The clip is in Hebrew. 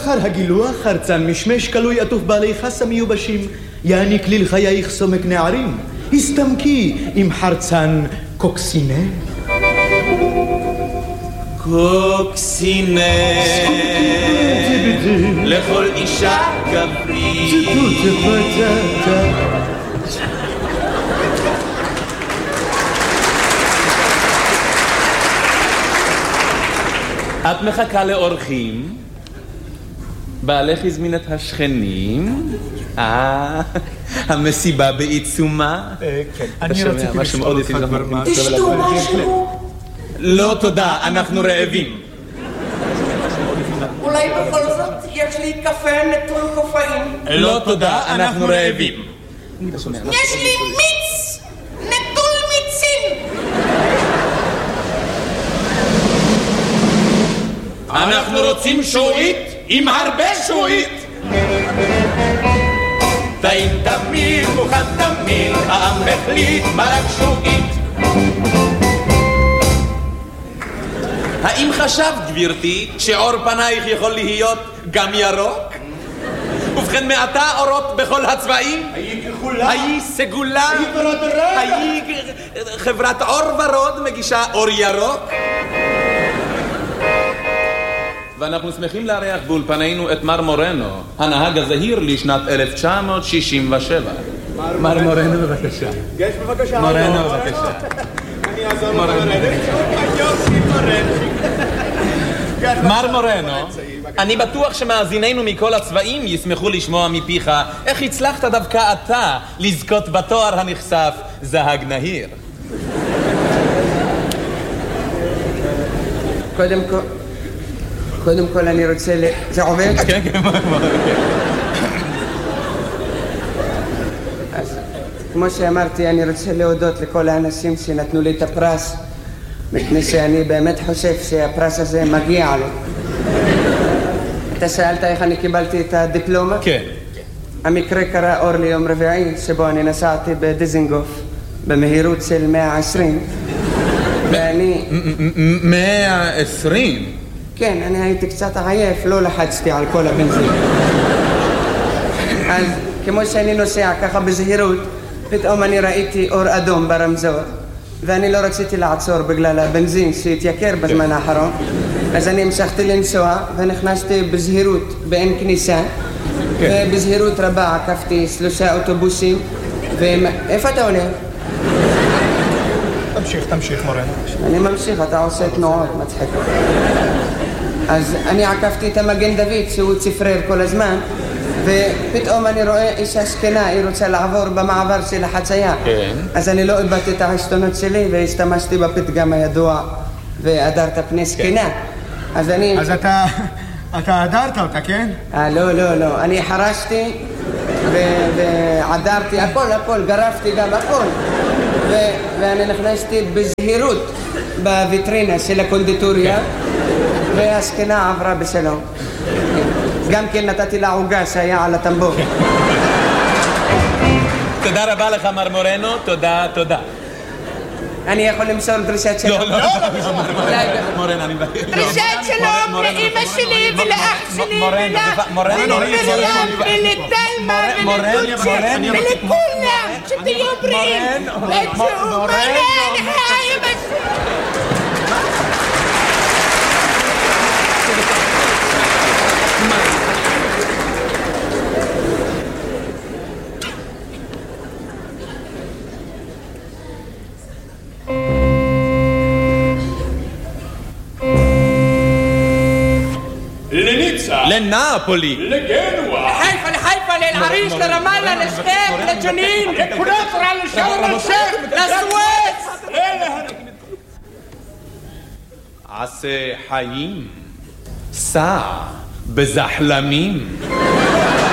אחר הגילוח חרצן משמש כלוי עטוף בעלי חסה מיובשים, יעניק ליל חייך סומק נערים, הסתמקי עם חרצן קוקסינה. קוקסינה לכל אישה גברית. את מחכה לאורחים, בעלך הזמין את השכנים, המסיבה בעיצומה. כן, אני רציתי לשאול אותך כבר מה. תשתו משהו? לא תודה, אנחנו רעבים. אולי בכל זאת יש לי קפה נטול קופאין? לא תודה, אנחנו רעבים. יש לי מיץ נטול מיצים. אנחנו רוצים שועית עם הרבה שועית. טעים תמיד, מוכן תמיד, העם החליט מרק שועית. האם חשבת, גבירתי, שעור פנייך יכול להיות גם ירוק? ובכן, מעתה אורות בכל הצבעים? היי כחולה, היי סגולה, היי ורוד, היי חברת אור ורוד מגישה אור ירוק. ואנחנו שמחים לארח באולפנינו את מר מורנו, הנהג הזהיר לשנת 1967. מר מורנו בבקשה. יש בבקשה. מורנו בבקשה. אני אעזור מר מורנו, אני בטוח שמאזיננו מכל הצבעים ישמחו לשמוע מפיך איך הצלחת דווקא אתה לזכות בתואר הנחשף זהג נהיר. קודם כל אני רוצה זה עובד? כן, כן, אז כמו שאמרתי, אני רוצה להודות לכל האנשים שנתנו לי את הפרס, מפני שאני באמת חושב שהפרס הזה מגיע לי. אתה שאלת איך אני קיבלתי את הדיפלומה? כן. המקרה קרה אור ליום רביעי, שבו אני נסעתי בדיזינגוף במהירות של 120, ואני... 120? כן, אני הייתי קצת עייף, לא לחצתי על כל הבנזין. אז כמו שאני נוסע ככה בזהירות, פתאום אני ראיתי אור אדום ברמזור, ואני לא רציתי לעצור בגלל הבנזין שהתייקר בזמן האחרון, אז אני המשכתי לנסוע ונכנסתי בזהירות באין כניסה, ובזהירות רבה עקפתי 3 אוטובוסים, איפה אתה עולה? תמשיך מורנו. אני ממשיך, אתה עושה תנועות, מצחיק. אז אני עקפתי את המגן דוד שהוא צפרר כל הזמן, ופתאום אני רואה אישה שכנה, היא רוצה לעבור במעבר של החצייה. כן. אז אני לא איבדתי את העשתונות שלי והשתמשתי בפתגם הידוע והדרת פני זקנה. אז אני... אז אתה הדרת אותה, כן? לא. אני חרשתי ועדרתי, הכל, גרפתי גם הכל. ואני נכנסתי בזהירות בוויטרינה של הקונדיטוריה, והזקנה עברה בשלום. גם כן נתתי לה עוגה שהיה על הטמבור. תודה רבה לך מר מורנו, תודה. אני יכול למסור דרישת שלום? לא, מורן, אני מבקש. דרישת שלום לאמא שלי ולאח שלי ולמרים ולתלמה ולדוצ'ה ולכולם, שתהיו בריאים ותשאו מורן, אמא שלי. לנאפולי, לגנואה, לחיפה, לאל-עריש, לרמאללה, לשכם, לג'נין, לקונטרה, לשארם א-שייח, לסואץ. עשה חיים, סע בזחלמים.